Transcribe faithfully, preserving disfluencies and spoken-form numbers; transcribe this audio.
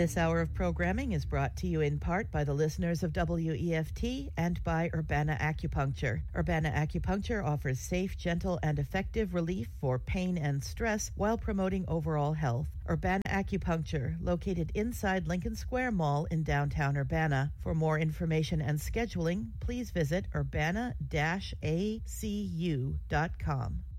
This hour of programming is brought to you in part by the listeners of W E F T and by Urbana Acupuncture. Urbana Acupuncture offers safe, gentle, and effective relief for pain and stress while promoting overall health. Urbana Acupuncture, located inside Lincoln Square Mall in downtown Urbana. For more information and scheduling, please visit urbana dash a c u dot com.